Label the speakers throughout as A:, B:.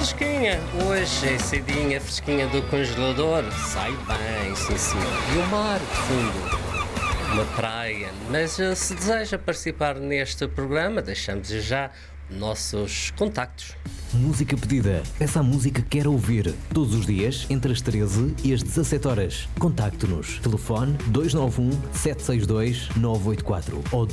A: fresquinha, hoje é cedinha, fresquinha do congelador, sai bem, sim senhor. E o mar de fundo, uma praia. Mas se deseja participar neste programa, deixamos já nossos contactos.
B: Música pedida. Essa música que quer ouvir. Todos os dias, entre as 13 e as 17 horas. Contacte-nos. Telefone 291-762-984 ou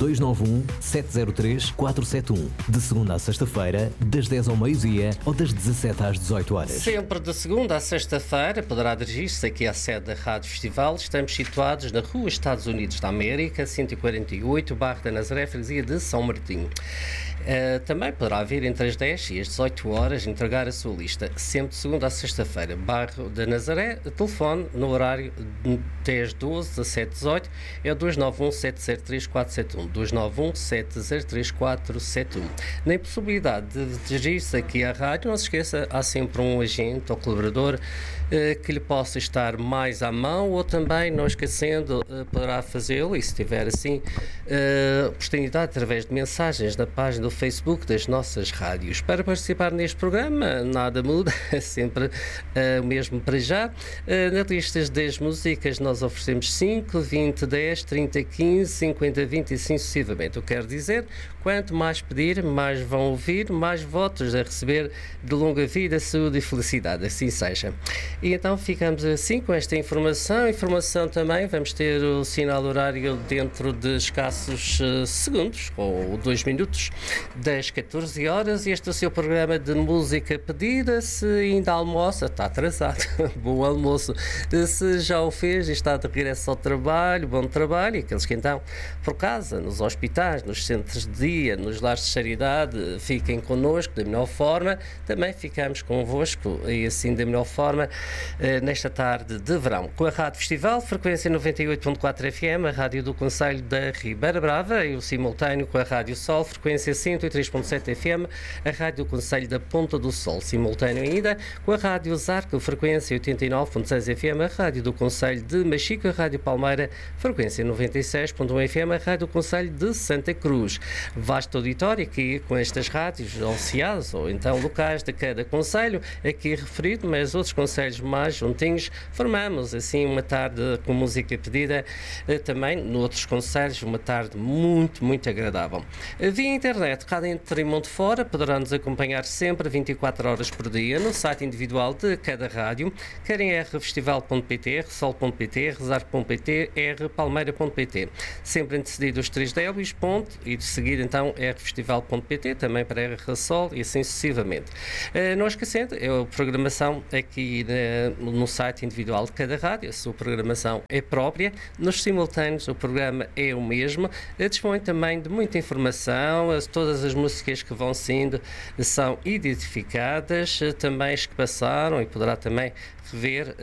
B: 291-703-471. De segunda a sexta-feira, das 10 ao meio-dia ou das 17 às 18 horas.
A: Sempre de segunda a sexta-feira, poderá dirigir-se aqui à sede da Rádio Festival. Estamos situados na Rua Estados Unidos da América, 148, bairro da Nazaré, freguesia de São Martinho. Também poderá vir entre as 10 e as 18 horas entregar a sua lista, sempre de segunda a sexta-feira, bairro da Nazaré. Telefone no horário 10-12, 17-18 é o 291-703-471, 291-703-471. Na impossibilidade de dirigir-se aqui à rádio, não se esqueça, há sempre um agente ou colaborador que lhe possa estar mais à mão, ou também, não esquecendo, poderá fazê-lo, e se tiver assim oportunidade, através de mensagens na página do Facebook das nossas rádios. Para participar neste programa, nada muda, é sempre o mesmo para já. Nas listas de 10 músicas nós oferecemos 5, 20, 10, 30, 15, 50, 20 e assim sucessivamente. Eu quero dizer, quanto mais pedir, mais vão ouvir, mais votos a receber de longa vida, saúde e felicidade, assim seja. E então ficamos assim com esta informação. Informação também, vamos ter o sinal horário dentro de escassos segundos, ou 2 minutos, das 14 horas. Este é o seu programa de música pedida. Se ainda almoça, está atrasado, bom almoço. Se já o fez e está de regresso ao trabalho, bom trabalho. E aqueles que então, por casa, nos hospitais, nos centros de dia, nos lares de caridade, fiquem connosco da melhor forma. Também ficamos convosco e assim da melhor forma nesta tarde de verão. Com a Rádio Festival, frequência 98.4 FM, a rádio do Concelho da Ribeira Brava, e o simultâneo com a Rádio Sol, frequência 103.7 FM, a rádio do Concelho da Ponta do Sol. Simultâneo ainda com a Rádio Zarco, frequência 89.6 FM, a rádio do Concelho de Machico, a Rádio Palmeira, frequência 96.1 FM, a rádio do Concelho de Santa Cruz. Vasto auditório aqui com estas rádios associadas ou então locais de cada concelho, aqui referido, mas outros concelhos mais juntinhos, formamos assim uma tarde com música pedida, também noutros concelhos, uma tarde muito, muito agradável. Via internet, cá dentro e mundo fora, poderão nos acompanhar sempre 24 horas por dia no site individual de cada rádio, quer em rfestival.pt, rsol.pt, rezar.pt, rpalmeira.pt, sempre antecedido os 3 Ws, e de seguir então rfestival.pt, também para rsol e assim sucessivamente. Não esquecendo, a programação aqui no site individual de cada rádio, a sua programação é própria, nos simultâneos o programa é o mesmo, dispõe também de muita informação, todas as músicas que vão sendo são identificadas, também as que passaram, e poderá também rever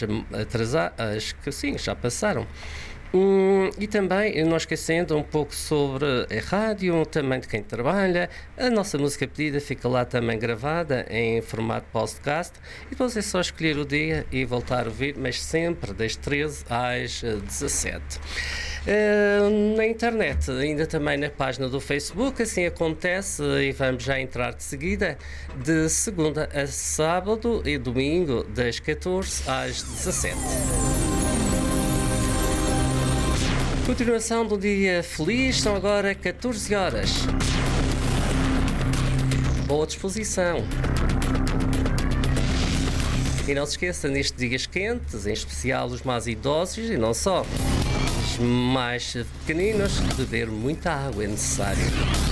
A: as que sim, já passaram. E também, não esquecendo um pouco sobre a rádio, também de quem trabalha, a nossa música pedida fica lá também gravada em formato podcast, e depois é só escolher o dia e voltar a ouvir, mas sempre das 13 às 17. Na internet, ainda também na página do Facebook, assim acontece, e vamos já entrar de seguida, de segunda a sábado e domingo, das 14 às 17. Continuação do dia feliz, são agora 14 horas. Boa disposição. E não se esqueça, nestes dias quentes, em especial os mais idosos e não só, os mais pequeninos, beber muita água é necessário.